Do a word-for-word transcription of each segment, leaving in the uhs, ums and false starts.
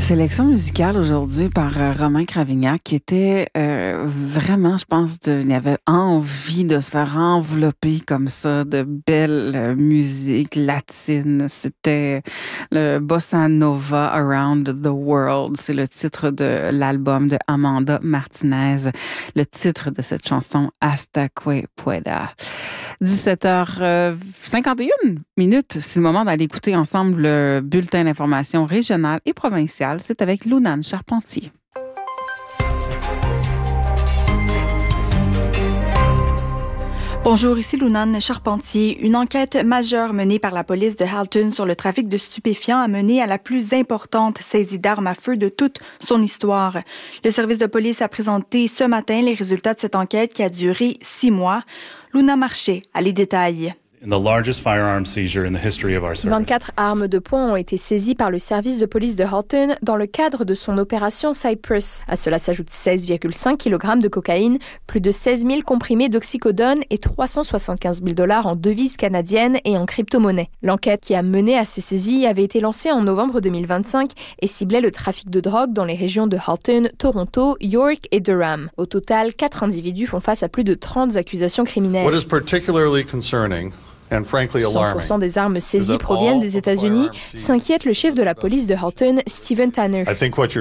Sélection musicale aujourd'hui par euh, Romain Cravignac qui était euh, vraiment, je pense, de, il avait envie de se faire envelopper comme ça de belle euh, musique latine. C'était le Bossa Nova Around the World. C'est le titre de l'album de Amanda Martinez. Le titre de cette chanson, Hasta que pueda. dix-sept heures cinquante et une minutes. C'est le moment d'aller écouter ensemble le bulletin d'information régional et provincial. C'est avec Lounane Charpentier. Bonjour, ici Lounane Charpentier. Une enquête majeure menée par la police de Halton sur le trafic de stupéfiants a mené à la plus importante saisie d'armes à feu de toute son histoire. Le service de police a présenté ce matin les résultats de cette enquête qui a duré six mois. Luna Marché a les détails. vingt-quatre armes de poing ont été saisies par le service de police de Halton dans le cadre de son opération Cypress. À cela s'ajoutent seize virgule cinq kilogrammes de cocaïne, plus de seize mille comprimés d'oxycodone et trois cent soixante-quinze mille dollars en devises canadiennes et en crypto-monnaie. L'enquête qui a mené à ces saisies avait été lancée en novembre deux mille vingt-cinq et ciblait le trafic de drogue dans les régions de Halton, Toronto, York et Durham. Au total, quatre individus font face à plus de trente accusations criminelles. What is particularly concerning cent pour cent des armes saisies proviennent des États-Unis, s'inquiète le chef de la police de Halton, Stephen Tanner. Et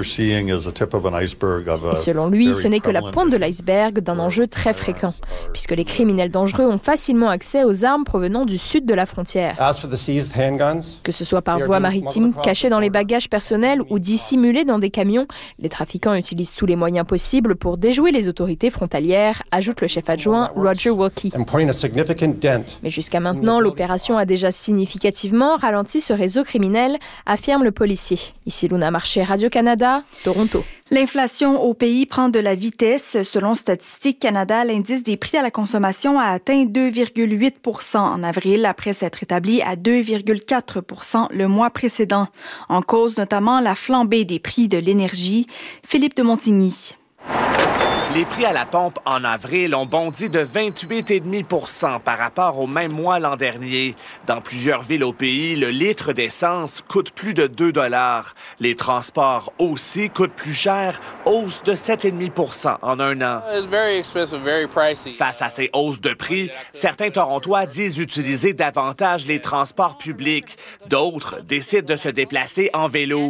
selon lui, ce n'est que la pointe de l'iceberg d'un enjeu très fréquent, puisque les criminels dangereux ont facilement accès aux armes provenant du sud de la frontière. Que ce soit par voie maritime, cachées dans les bagages personnels ou dissimulées dans des camions, les trafiquants utilisent tous les moyens possibles pour déjouer les autorités frontalières, ajoute le chef adjoint Roger Wilkie. Mais jusqu'à maintenant, Maintenant, l'opération a déjà significativement ralenti ce réseau criminel, affirme le policier. Ici Luna Marché, Radio-Canada, Toronto. L'inflation au pays prend de la vitesse. Selon Statistique Canada, l'indice des prix à la consommation a atteint deux virgule huit pour cent en avril, après s'être établi à deux virgule quatre pour cent le mois précédent. En cause notamment la flambée des prix de l'énergie. Philippe de Montigny. Les prix à la pompe en avril ont bondi de vingt-huit virgule cinq pour cent par rapport au même mois l'an dernier. Dans plusieurs villes au pays, le litre d'essence coûte plus de deux dollars. Les transports aussi coûtent plus cher, hausse de sept virgule cinq pour cent en un an. Face à ces hausses de prix, certains Torontois disent utiliser davantage les transports publics. D'autres décident de se déplacer en vélo.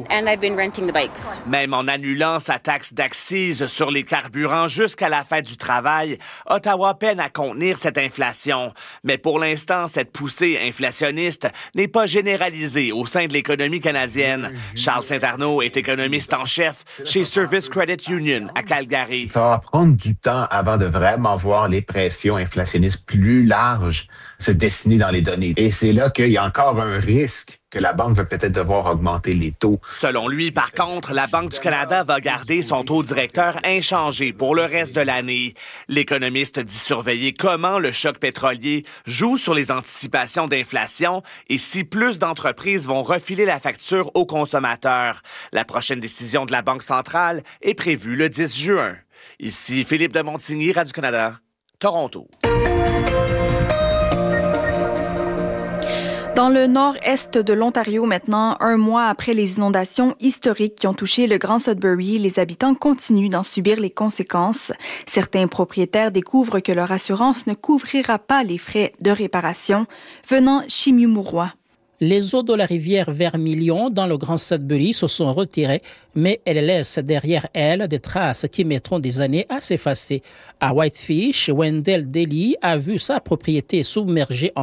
Même en annulant sa taxe d'accise sur les carburants jusqu'à la fête du travail, Ottawa peine à contenir cette inflation. Mais pour l'instant, cette poussée inflationniste n'est pas généralisée au sein de l'économie canadienne. Charles Saint-Arnaud est économiste en chef chez Service Credit Union à Calgary. Ça va prendre du temps avant de vraiment voir les pressions inflationnistes plus larges se dessiner dans les données. Et c'est là qu'il y a encore un risque que la Banque va peut-être devoir augmenter les taux. Selon lui, par contre, la Banque du Canada va garder son taux directeur inchangé pour le reste de l'année. L'économiste dit surveiller comment le choc pétrolier joue sur les anticipations d'inflation et si plus d'entreprises vont refiler la facture aux consommateurs. La prochaine décision de la Banque centrale est prévue le dix juin. Ici Philippe de Montigny, Radio-Canada, Toronto. Dans le nord-est de l'Ontario maintenant, un mois après les inondations historiques qui ont touché le Grand Sudbury, les habitants continuent d'en subir les conséquences. Certains propriétaires découvrent que leur assurance ne couvrira pas les frais de réparation. Venant Chimiumourois. Les eaux de la rivière Vermilion dans le Grand Sudbury se sont retirées, mais elles laissent derrière elles des traces qui mettront des années à s'effacer. À Whitefish, Wendell Daly a vu sa propriété submergée en